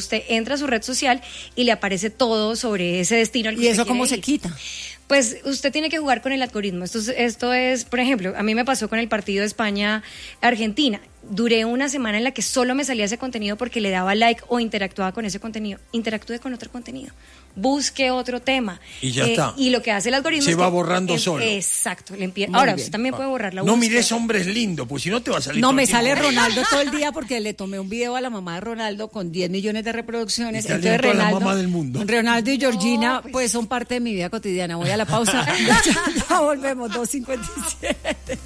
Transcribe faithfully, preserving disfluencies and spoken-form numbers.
usted entra a su red social y le aparece todo sobre ese destino al que ¿Y usted eso cómo quiere se ir. quita? Pues usted tiene que jugar con el algoritmo. Esto es, esto es, por ejemplo, a mí me pasó con el partido de España-Argentina. Duré una semana en la que solo me salía ese contenido porque le daba like o interactuaba con ese contenido. Interactúe con otro contenido. Busque otro tema. Y ya Eh, está. Y lo que hace el algoritmo Se es va que borrando em- solo. Exacto. Le empie- Muy Ahora, bien. usted también puede borrar la No búsqueda. mires hombres lindos, pues si no te va a salir No, todo me el tiempo. sale Ronaldo todo el día porque le tomé un video a la mamá de Ronaldo con diez millones de reproducciones. Y salen todas las mamás del mundo. Ronaldo y Georgina, pues son parte de mi vida cotidiana. Voy a la pausa. Ya volvemos, dos cincuenta y siete.